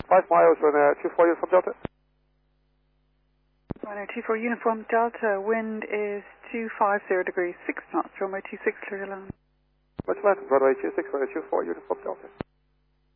5 miles on 24 Uniform Delta. 1024 Uniform Delta, wind is 250 degrees, 6 knots, runway 26 clear to land. What's left? Runway 26, runway 24 Uniform Delta.